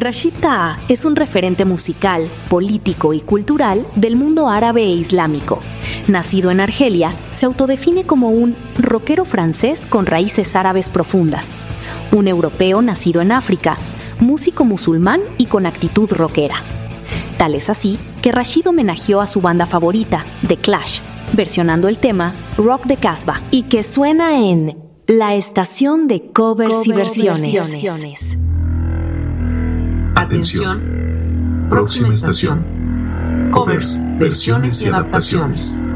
Rashid Taha es un referente musical, político y cultural del mundo árabe e islámico. Nacido en Argelia, se autodefine como un rockero francés con raíces árabes profundas, un europeo nacido en África, músico musulmán y con actitud rockera. Tal es así que Rashid homenajeó a su banda favorita, The Clash, versionando el tema Rock de Casbah, y que suena en la estación de covers y versiones. Atención, próxima estación. Covers, versiones y adaptaciones.